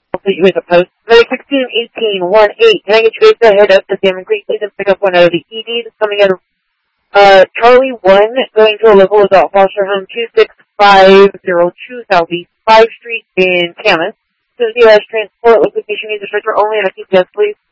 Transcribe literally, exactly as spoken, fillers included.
I'll put you in the post. Number sixteen eighteen one eight. Can I get you guys to head up to Salmon Creek, please, and pick up one out of the E D that's coming out of uh, Charlie one, going to a local adult foster home two six five zero two Southeast five Street in Camas. So the U S transport location needs a stretcher only and a C P S, please.